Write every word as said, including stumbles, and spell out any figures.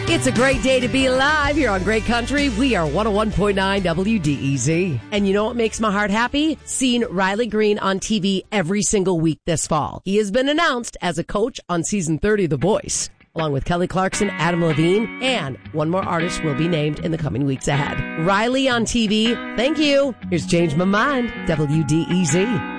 It's a great day to be alive here on Great Country. We are one oh one point nine W D E Z. And you know what makes my heart happy? Seeing Riley Green on T V every single week this fall. He has been announced as a coach on season thirty of The Voice, along with Kelly Clarkson, Adam Levine, and one more artist will be named in the coming weeks ahead. Riley on T V, thank you. Here's Change My Mind, W D E Z.